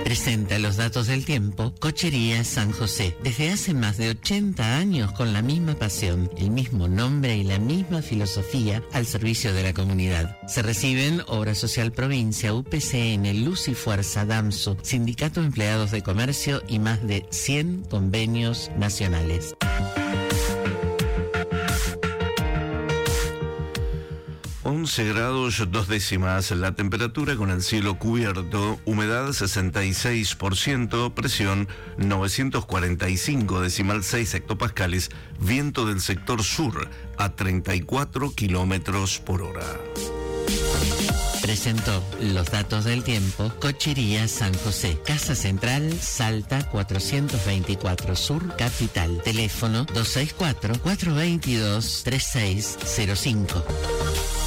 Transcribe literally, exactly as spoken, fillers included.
Presenta los datos del tiempo Cochería San José. Desde hace más de ochenta años con la misma pasión, el mismo nombre y la misma filosofía al servicio de la comunidad. Se reciben Obra Social Provincia, U P C N, Luz y Fuerza, DAMSU, Sindicato de Empleados de Comercio y más de cien convenios nacionales. once grados dos décimas la temperatura con el cielo cubierto, humedad sesenta y seis por ciento, presión novecientos cuarenta y cinco decimal seis hectopascales, viento del sector sur a treinta y cuatro kilómetros por hora. Presentó los datos del tiempo Cochería San José, Casa Central, Salta cuatrocientos veinticuatro Sur, Capital. Teléfono dos seis cuatro, cuatro dos dos, tres seis cero cinco.